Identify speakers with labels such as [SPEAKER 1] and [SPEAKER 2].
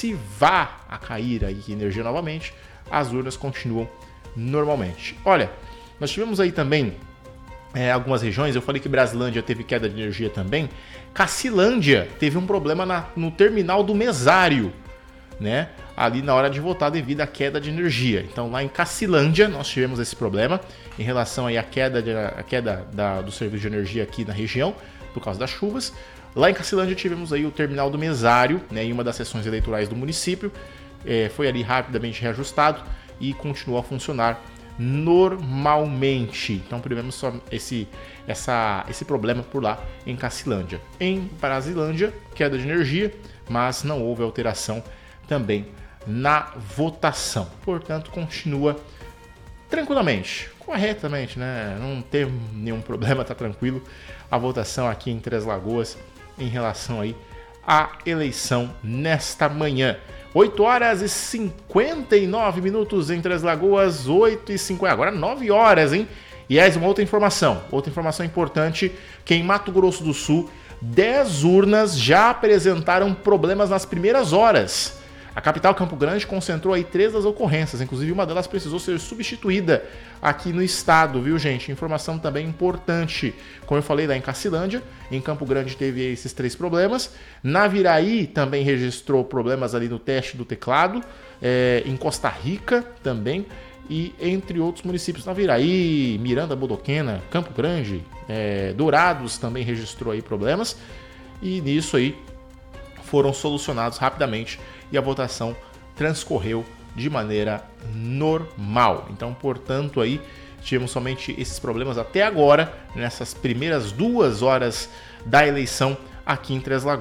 [SPEAKER 1] se vá a cair aí energia novamente, as urnas continuam normalmente. Olha, nós tivemos aí também algumas regiões, eu falei que Brasilândia teve queda de energia também, Cacilândia teve um problema no terminal do mesário, né? Ali na hora de votar devido à queda de energia. Então lá em Cacilândia nós tivemos esse problema em relação aí à queda do serviço de energia aqui na região, por causa das chuvas. Lá em Cacilândia tivemos aí o terminal do mesário, né, em uma das sessões eleitorais do município, foi ali rapidamente reajustado e continuou a funcionar normalmente. Então tivemos só esse problema por lá em Cacilândia. Em Brasilândia, queda de energia, mas não houve alteração também na votação. Portanto, continua tranquilamente, corretamente, né? Não tem nenhum problema, tá tranquilo a votação aqui em Três Lagoas em relação aí à eleição nesta manhã. 8 horas e 59 minutos em Três Lagoas, 8h50, agora 9 horas, hein? E uma outra informação importante, que em Mato Grosso do Sul, 10 urnas já apresentaram problemas nas primeiras horas. A capital Campo Grande concentrou aí 3 das ocorrências, inclusive uma delas precisou ser substituída aqui no estado, viu, gente? Informação também importante. Como eu falei lá em Cacilândia, em Campo Grande teve esses 3 problemas. Naviraí também registrou problemas ali no teste do teclado. Em Costa Rica também. E entre outros municípios, Naviraí, Miranda Bodoquena, Campo Grande, Dourados também registrou aí problemas. E nisso aí foram solucionados rapidamente e a votação transcorreu de maneira normal. Então, portanto, aí tivemos somente esses problemas até agora, nessas primeiras 2 horas da eleição aqui em Três Lagoas.